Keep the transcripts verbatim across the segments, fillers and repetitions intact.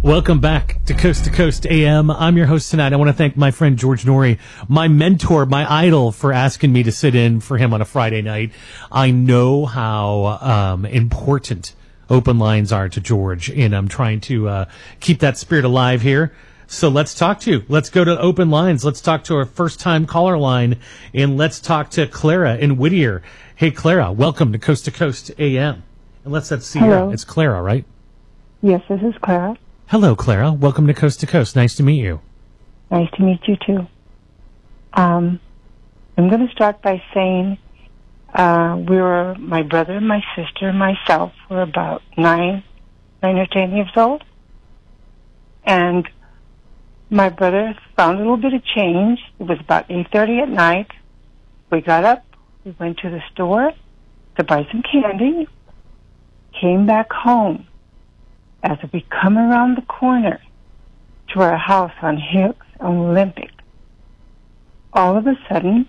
Welcome back to Coast to Coast A M. I'm your host tonight. I want to thank my friend George Norrie, my mentor, my idol, for asking me to sit in for him on a Friday night. I know how um, important open lines are to George, and I'm trying to uh, keep that spirit alive here. So let's talk to you. Let's go to open lines. Let's talk to our first-time caller line, and let's talk to Clara in Whittier. Hey, Clara, welcome to Coast to Coast A M. Unless that's Sierra. Hello. It's Clara, right? Yes, this is Clara. Hello, Clara. Welcome to Coast to Coast. Nice to meet you. Nice to meet you, too. Um, I'm going to start by saying uh, we were, my brother, my sister, and myself were about nine, nine or ten years old. And my brother found a little bit of change. It was about eight thirty at night. We got up. We went to the store to buy some candy. Came back home. As we come around the corner to our house on Hicks on Olympic, all of a sudden,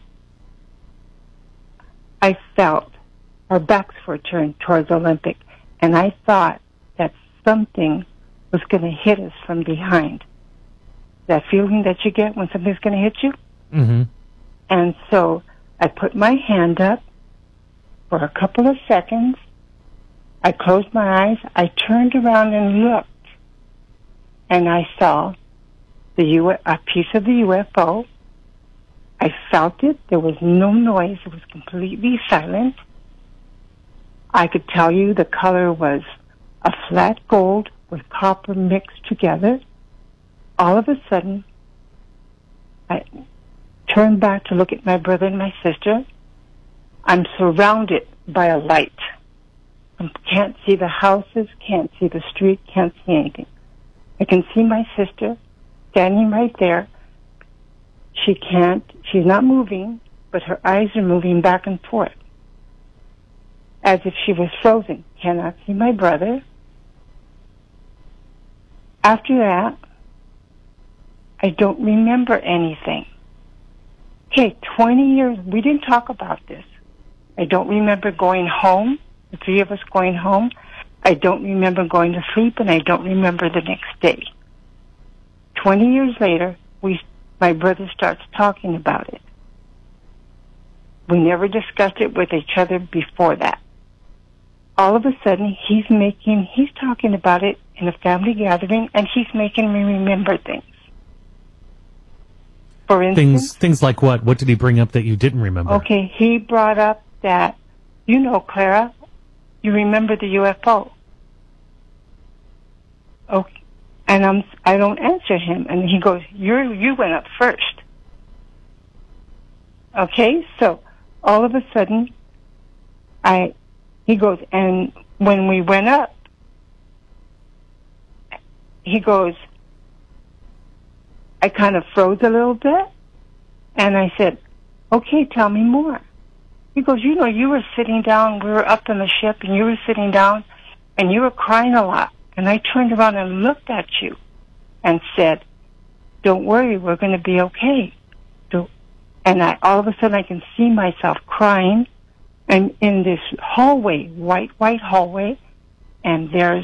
I felt our backs were turned towards Olympic, and I thought that something was going to hit us from behind. That feeling that you get when something's going to hit you? Mm-hmm. And so I put my hand up for a couple of seconds. I closed my eyes. I turned around and looked, and I saw the U- a piece of the U F O. I felt it. There was no noise. It was completely silent. I could tell you the color was a flat gold with copper mixed together. All of a sudden, I turned back to look at my brother and my sister. I'm surrounded by a light. I can't see the houses, can't see the street, can't see anything. I can see my sister standing right there. She can't, she's not moving, but her eyes are moving back and forth as if she was frozen. Cannot see my brother. After that, I don't remember anything. Okay, twenty years, we didn't talk about this. I don't remember going home, the three of us going home. I don't remember going to sleep, and I don't remember the next day. Twenty years later, we, my brother starts talking about it. We never discussed it with each other before that. All of a sudden, he's making, he's talking about it in a family gathering, and he's making me remember things. For instance, Things, things like what? What did he bring up that you didn't remember? Okay, he brought up that, you know, Clara, you remember the U F O. Okay, and I'm, I don't answer him, and he goes, "You, you went up first." Okay, so all of a sudden, I, he goes, and when we went up, he goes, I kind of froze a little bit, and I said, "Okay, tell me more." He goes, "You know, you were sitting down, we were up in the ship, and you were sitting down, and you were crying a lot. And I turned around and looked at you and said, 'Don't worry, we're going to be okay.'" So, and I, all of a sudden I can see myself crying, and in this hallway, white, white hallway, and there's,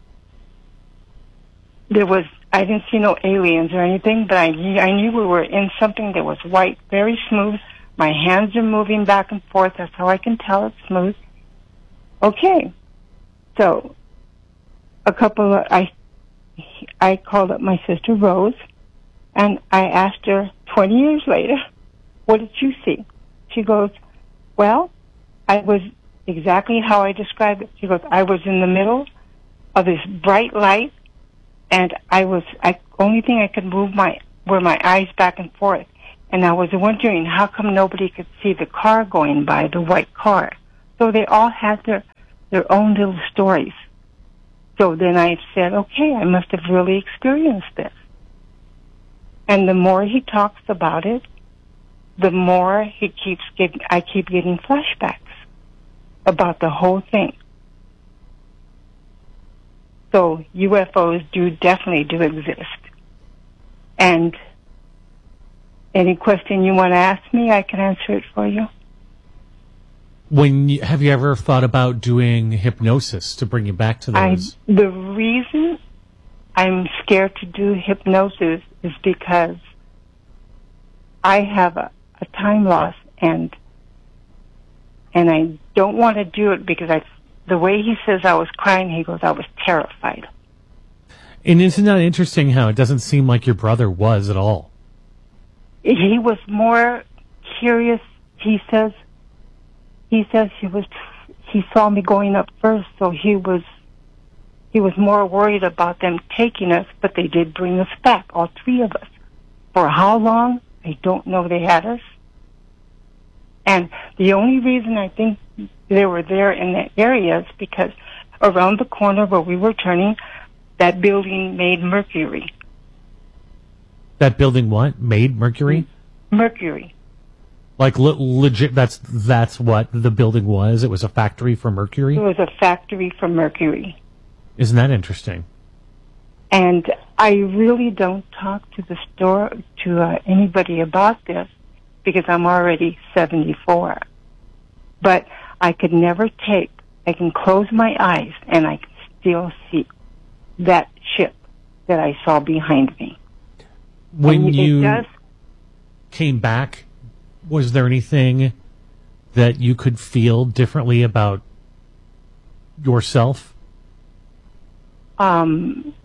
there was, I didn't see no aliens or anything, but I, I knew we were in something that was white, very smooth. My hands are moving back and forth. That's how I can tell it's smooth. Okay. So, a couple of, I, I called up my sister Rose, and I asked her twenty years later, "What did you see?" She goes, "Well, I was exactly how I described it." She goes, "I was in the middle of this bright light, and I was, I, only thing I could move my, were my eyes back and forth. And I was wondering how come nobody could see the car going by, the white car." So they all had their, their own little stories. So then I said, okay, I must have really experienced this. And the more he talks about it, the more he keeps getting, I keep getting flashbacks about the whole thing. So U F Os do definitely do exist. And any question you want to ask me, I can answer it for you. When you, have you ever thought about doing hypnosis to bring you back to those? I, the reason I'm scared to do hypnosis is because I have a, a time loss, and and I don't want to do it because I, the way he says I was crying, he goes, I was terrified. And isn't that interesting how it doesn't seem like your brother was at all? He was more curious. He says, he says he was, he saw me going up first, so he was, he was more worried about them taking us, but they did bring us back, all three of us. For how long? I don't know. They had us. And the only reason I think they were there in that area is because around the corner where we were turning, that building made mercury. That building what? Made mercury? Mercury. Like le- legit, that's that's what the building was? It was a factory for mercury? It was a factory for mercury. Isn't that interesting? And I really don't talk to the store, to uh, anybody about this because I'm already seventy-four. But I could never take, I can close my eyes and I can still see that ship that I saw behind me. When and you does, came back, was there anything that you could feel differently about yourself? Um,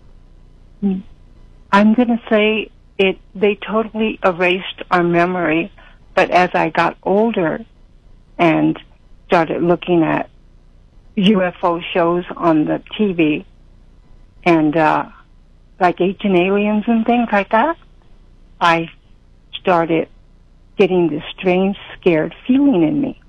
I'm going to say it. They totally erased our memory, but as I got older and started looking at U F O shows on the T V and uh, like Ancient Aliens and things like that, I started getting this strange, scared feeling in me.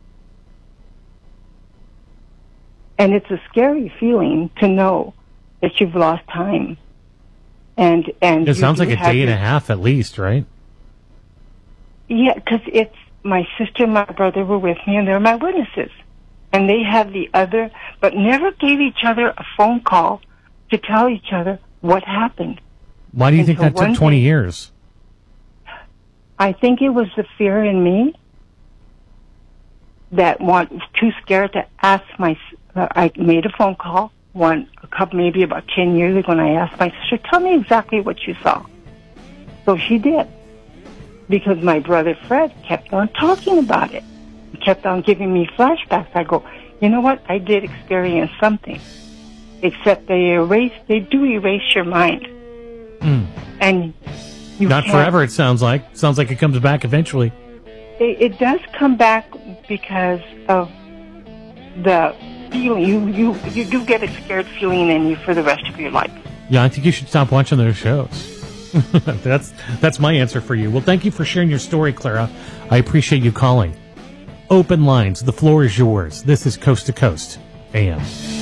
And it's a scary feeling to know that you've lost time. And and It sounds like a day and your, a half at least, right? Yeah, because it's my sister and my brother were with me, and they're my witnesses. And they had the other, but never gave each other a phone call to tell each other what happened. Why do you And think so that took one twenty day- years? I think it was the fear in me that want was too scared to ask my. Uh, I made a phone call one a couple maybe about ten years ago, and I asked my sister, "Tell me exactly what you saw." So she did, because my brother Fred kept on talking about it. He kept on giving me flashbacks. I go, you know what? I did experience something, except they erase. They do erase your mind, Mm. and you Not can't- forever, it sounds like. Sounds like it comes back eventually. It, it does come back because of the feeling. You, you, you do get a scared feeling in you for the rest of your life. Yeah, I think you should stop watching those shows. that's that's my answer for you. Well, thank you for sharing your story, Clara. I appreciate you calling. Open lines. The floor is yours. This is Coast to Coast A M.